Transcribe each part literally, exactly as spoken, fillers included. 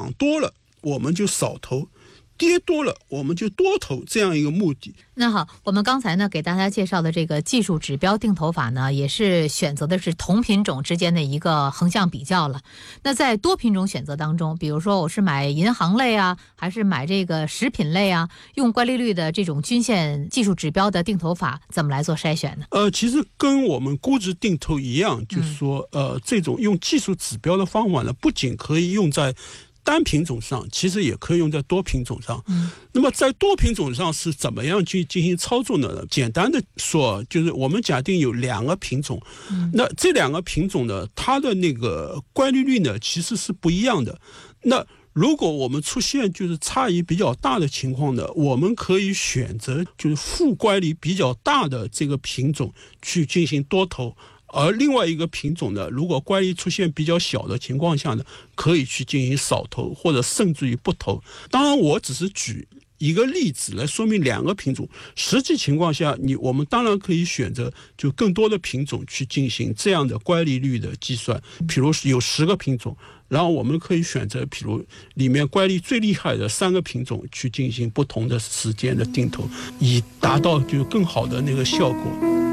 涨多了我们就少投，跌多了我们就多投，这样一个目的。 那好，我们刚才呢给大家介绍的这个技术指标定投法呢，也是选择的是同品种之间的一个横向比较了。那在多品种选择当中，比如说我是买银行类啊，还是买这个食品类啊，用乖离率的这种均线技术指标的定投法，怎么来做筛选呢？ 呃，其实跟我们估值定投一样，就是说，嗯、呃，这种用技术指标的方法呢，不仅可以用在单品种上，其实也可以用在多品种上。嗯，那么在多品种上是怎么样去进行操作呢？简单的说，就是我们假定有两个品种，嗯、那这两个品种呢，它的那个乖离率呢，其实是不一样的。那如果我们出现就是差异比较大的情况呢，我们可以选择就是负乖离比较大的这个品种去进行多投。而另外一个品种呢，如果乖离出现比较小的情况下呢，可以去进行少投或者甚至于不投。当然我只是举一个例子来说明两个品种，实际情况下你我们当然可以选择就更多的品种去进行这样的乖离率的计算。比如有十个品种，然后我们可以选择比如里面乖离最厉害的三个品种去进行不同的时间的定投，以达到就更好的那个效果。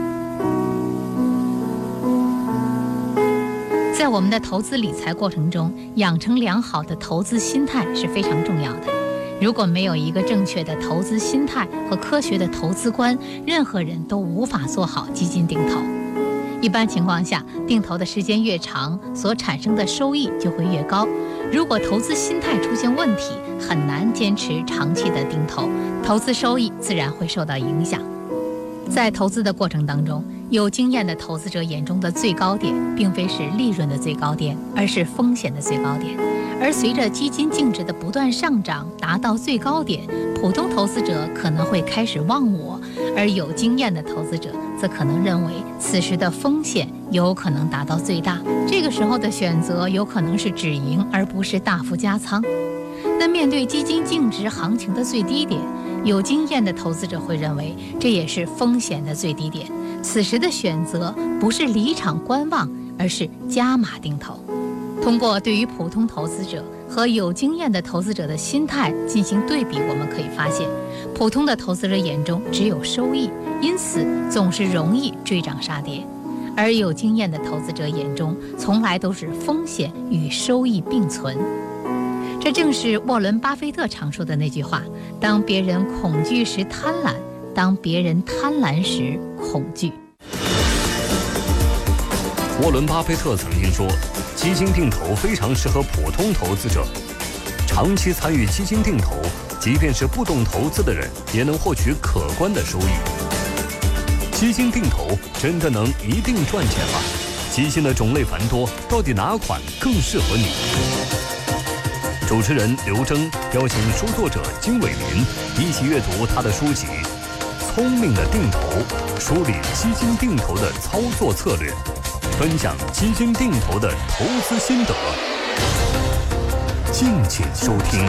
在我们的投资理财过程中，养成良好的投资心态是非常重要的。如果没有一个正确的投资心态和科学的投资观，任何人都无法做好基金定投。一般情况下，定投的时间越长，所产生的收益就会越高。如果投资心态出现问题，很难坚持长期的定投，投资收益自然会受到影响。在投资的过程当中，有经验的投资者眼中的最高点，并非是利润的最高点，而是风险的最高点。而随着基金净值的不断上涨，达到最高点，普通投资者可能会开始忘我，而有经验的投资者则可能认为此时的风险有可能达到最大，这个时候的选择有可能是止盈，而不是大幅加仓。那面对基金净值行情的最低点，有经验的投资者会认为这也是风险的最低点，此时的选择不是离场观望，而是加码定投。通过对于普通投资者和有经验的投资者的心态进行对比，我们可以发现，普通的投资者眼中只有收益，因此总是容易追涨杀跌；而有经验的投资者眼中从来都是风险与收益并存。这正是沃伦·巴菲特常说的那句话：当别人恐惧时贪婪，当别人贪婪时恐惧。 沃伦·巴菲特曾经说，基金定投非常适合普通投资者。长期参与基金定投，即便是不懂投资的人，也能获取可观的收益。基金定投真的能一定赚钱吗？基金的种类繁多，到底哪款更适合你？主持人刘征邀请书作者金伟林一起阅读他的书籍《聪明的定投》，梳理基金定投的操作策略，分享基金定投的投资心得。敬请收听。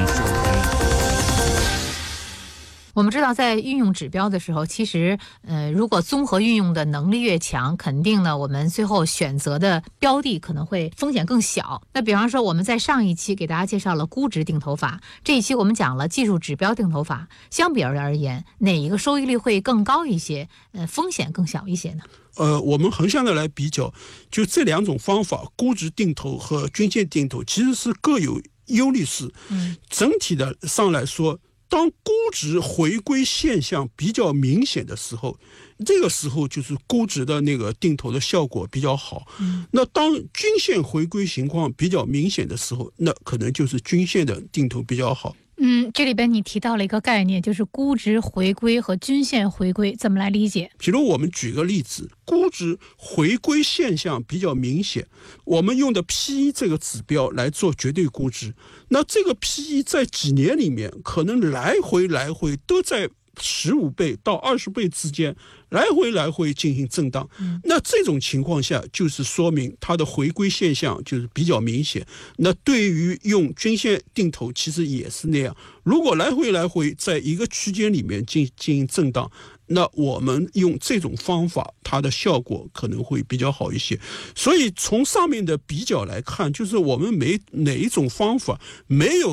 我们知道，在运用指标的时候，其实，呃，如果综合运用的能力越强，肯定呢，我们最后选择的标的可能会风险更小。那比方说，我们在上一期给大家介绍了估值定投法，这一期我们讲了技术指标定投法，相比而言，哪一个收益率会更高一些？呃，风险更小一些呢？ 呃，我们横向的来比较，就这两种方法，估值定投和均线定投，其实是各有优劣势。嗯，整体的上来说，当估值回归现象比较明显的时候，这个时候就是估值的那个定投的效果比较好。嗯，那当均线回归情况比较明显的时候，那可能就是均线的定投比较好。 嗯，这里边你提到了一个概念，就是估值回归和均线回归，怎么来理解？ 比如我们举个例子，估值回归现象比较明显，我们用的 P E 这个指标来做绝对估值，那这个 P E 在几年里面可能来回来回都在十五倍到二十倍之间来回来回进行震荡，嗯，那这种情况下就是说明它的回归现象就是比较明显。那对于用均线定投其实也是那样，如果来回来回在一个区间里面进进行震荡，那我们用这种方法，它的效果可能会比较好一些。所以从上面的比较来看，就是我们每哪一种方法没有